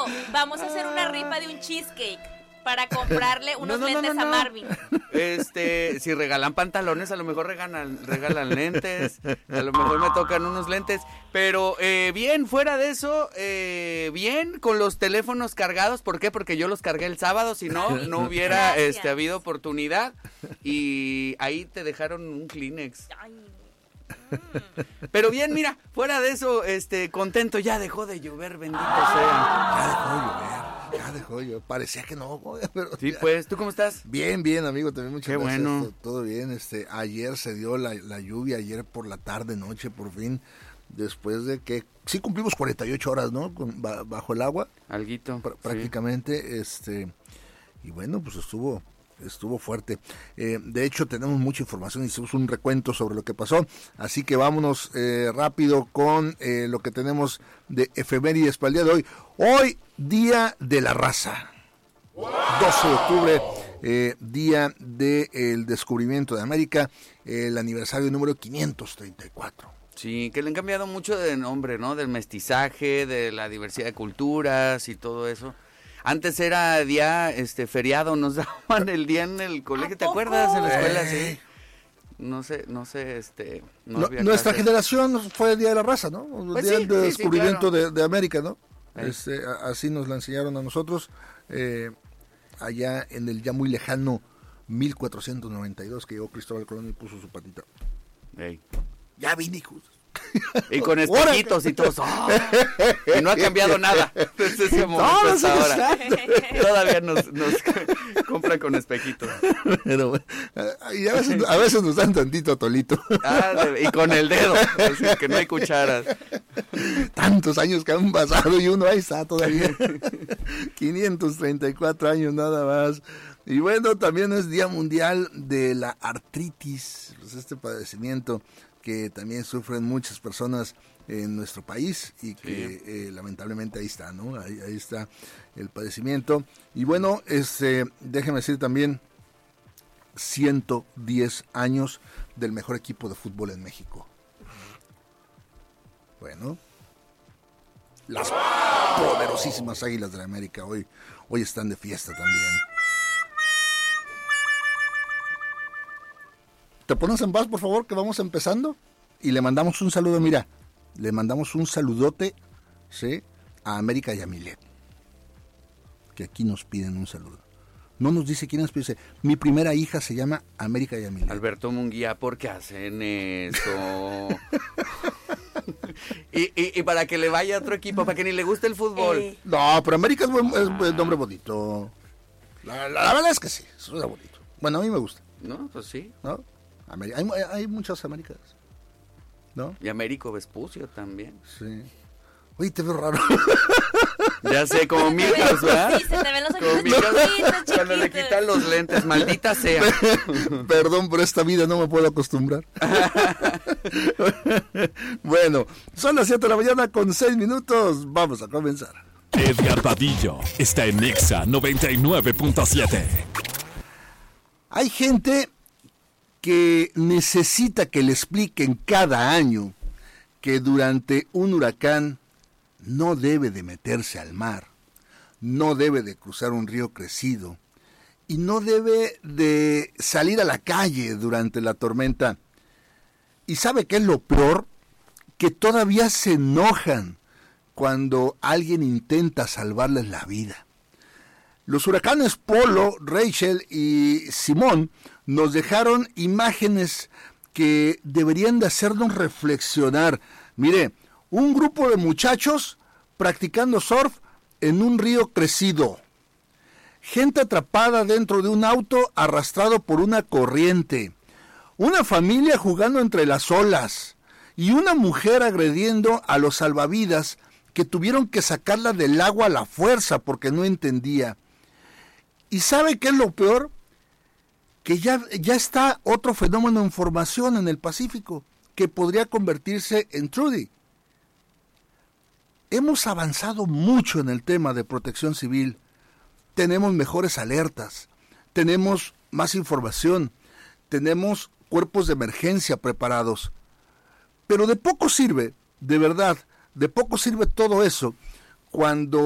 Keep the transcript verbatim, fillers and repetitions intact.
Vamos a hacer una rifa de un cheesecake para comprarle unos no, no, lentes no, no, no. a Marvin. Este, si regalan pantalones, a lo mejor regalan, regalan lentes, a lo mejor me tocan unos lentes, pero eh, bien, fuera de eso, eh, bien, con los teléfonos cargados. ¿Por qué? Porque yo los cargué el sábado, si no, no hubiera este, habido oportunidad, y ahí te dejaron un Kleenex. Ay. Pero bien, mira, fuera de eso, este, contento, ya dejó de llover, bendito sea. Ya dejó de llover, ya dejó de llover. Parecía que no, pero Sí, ya. pues, ¿tú cómo estás? Bien, bien, amigo, también muchas Qué gracias. bueno. Todo, todo bien, este, ayer se dio la, la lluvia, ayer por la tarde, noche, por fin, después de que, sí cumplimos cuarenta y ocho horas, ¿no? Con, ba, bajo el agua. Alguito. Pr- prácticamente, sí. este, y bueno, pues estuvo... Estuvo fuerte. Eh, de hecho, tenemos mucha información, hicimos un recuento sobre lo que pasó, así que vámonos eh, rápido con eh, lo que tenemos de efemérides para el día de hoy. Hoy, Día de la Raza. doce de octubre, eh, Día del Descubrimiento de América, el aniversario número quinientos treinta y cuatro. Sí, que le han cambiado mucho de nombre, ¿no? Del mestizaje, de la diversidad de culturas y todo eso. Antes era día, este, feriado, nos daban el día en el colegio, ¿te acuerdas? En la escuela, sí. No sé, no sé, este... No No, había nuestra clases. generación fue el Día de la Raza, ¿no? El Pues Día sí, del sí, sí, Descubrimiento claro. de, de América, ¿no? Ahí. Este, a- así nos la enseñaron a nosotros, eh, allá en el ya muy lejano mil cuatrocientos noventa y dos, que llegó Cristóbal Colón y puso su patita. Ey. Ya vine, hijos. Y con espejitos y todo. ¡Oh! Y no ha cambiado nada desde ese momento No, no hasta sé, ahora. Todavía nos, nos compran con espejitos. Pero bueno, y a veces, a veces nos dan tantito atolito. Ah, de- y con el dedo, así que no hay cucharas. Tantos años que han pasado y uno ahí está todavía. quinientos treinta y cuatro años nada más. Y bueno, también es Día Mundial de la Artritis, pues este padecimiento que también sufren muchas personas en nuestro país y que Sí. eh, lamentablemente ahí está, ¿no? Ahí, ahí está el padecimiento. Y bueno, este, déjeme decir también, ciento diez años del mejor equipo de fútbol en México. Bueno, las poderosísimas Águilas de la América hoy, hoy están de fiesta también. ¿Te pones en paz, por favor, que vamos empezando? Y le mandamos un saludo, mira, le mandamos un saludote, ¿sí? A América y a Milet, que aquí nos piden un saludo. No nos dice quién nos pide, dice, mi primera hija se llama América y a Milet. Alberto Munguía, ¿por qué hacen eso? y, y, y para que le vaya a otro equipo, para que ni le guste el fútbol. Eh. No, pero América es buen, es buen nombre bonito. La, la, la verdad es que sí, es bonito. Bueno, a mí me gusta, ¿No? Pues sí. ¿no? Ameri- hay, hay muchas Américas, ¿no? Y Américo Vespucio también. Sí. Oye, te veo raro. Ya sé, como Micas, ¿verdad? Sí, se te ven los Como ojitos Micas, chiquitos, cuando le chiquitos. quitan los lentes, maldita sea. Perdón por esta vida, no me puedo acostumbrar. Bueno, son las siete de la mañana con seis minutos. Vamos a comenzar. Edgar Vadillo está en Nexa noventa y nueve punto siete. Hay gente que necesita que le expliquen cada año que durante un huracán no debe de meterse al mar, no debe de cruzar un río crecido y no debe de salir a la calle durante la tormenta. ¿Y sabe qué es lo peor? Que todavía se enojan cuando alguien intenta salvarles la vida. Los huracanes Polo, Rachel y Simón nos dejaron imágenes que deberían de hacernos reflexionar. Mire, un grupo de muchachos practicando surf en un río crecido. Gente atrapada dentro de un auto arrastrado por una corriente. Una familia jugando entre las olas. Y una mujer agrediendo a los salvavidas que tuvieron que sacarla del agua a la fuerza porque no entendía. ¿Y sabe qué es lo peor? Que ya, ya está otro fenómeno en formación en el Pacífico, que podría convertirse en Trudy. Hemos avanzado mucho en el tema de protección civil. Tenemos mejores alertas, tenemos más información, tenemos cuerpos de emergencia preparados. Pero de poco sirve, de verdad, de poco sirve todo eso cuando